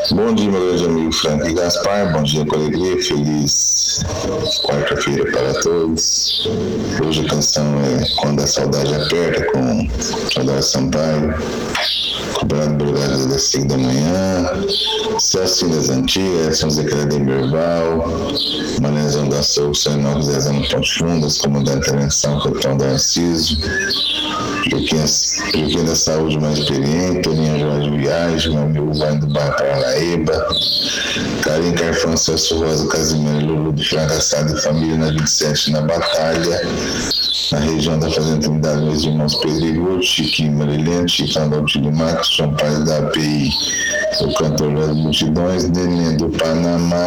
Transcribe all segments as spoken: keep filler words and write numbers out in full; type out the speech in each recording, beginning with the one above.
Bom dia, meu grande amigo Frank Gaspar. Bom dia com alegria. Feliz quarta-feira para todos. Hoje a canção é Quando a Saudade Aperta, com Adoro Sampaio. Cobrado Brigada das cinco da manhã. Celso das Antigas, São Zé Merval. Manezão da Souza, Senão Zezão Ponte Fundas, Comandante da Intervenção, Capitão da Narciso. Juquinha da Saúde mais experiente, Toninha Jorge Viagem, meu amigo Vai do Bairro Paranaíba, Carinho Carfão, Celso Rosa, Casimiro, Lulu de Fracassado e Família na vinte e sete na Batalha, na região da Fazenda Trindade, meus irmãos Pedro e Guto, Chiquinho Marilhante, Chicão da Altílio Marcos, João Paz da A P I, o cantor das multidões, Nenê do Panamá,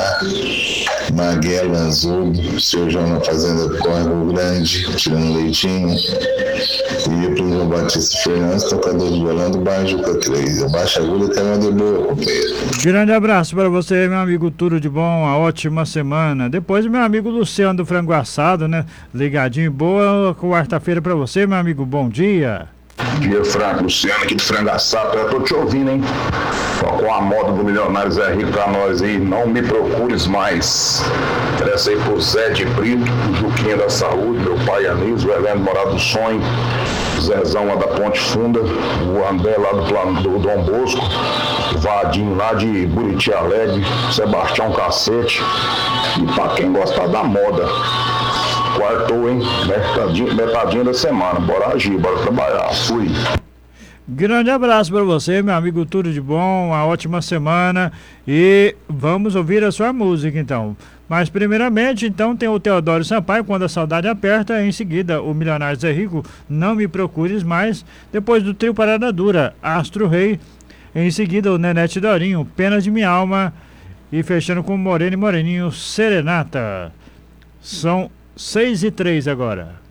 Maguela Azul, seu João na Fazenda Córrego Grande, tirando leitinho, e o Primo Batista Fernandes, tocador de violão do bairro Juca três. Eu baixo a agulha até uma de boa, companheiro. Grande abraço para você, meu amigo, tudo de bom, uma ótima semana. Depois, meu amigo Luciano do Frango Assado, né? Ligadinho, boa quarta-feira para você, meu amigo, bom dia. Bom dia, Franco, Luciano aqui do Frango Assado. Eu tô te ouvindo, hein? Tocou a moda do Milionário Zé Rico pra nós aí, Não Me Procures Mais. Interessa aí pro Zé de Brito, o Juquinha da Saúde, meu pai Anísio, o Heleno Morado do Sonho, o Zezão lá da Ponte Funda, o André lá do plano do Dom Bosco, o Vadinho lá de Buriti Alegre, Sebastião Cacete. E pra quem gostar da moda, quartou, hein? Metadinha, metadinha da semana. Bora agir, bora trabalhar. Fui. Grande abraço para você, meu amigo, tudo de bom, uma ótima semana. E vamos ouvir a sua música, então. Mas primeiramente, então, tem o Teodoro Sampaio, Quando a Saudade Aperta. Em seguida, o Milionário Zé Rico, Não Me Procures Mais. Depois do trio Parada Dura, Astro Rei. Em seguida, o Nenete Dorinho, Pena de Minha Alma. E fechando com Moreno e Moreninho, Serenata. São seis e três agora.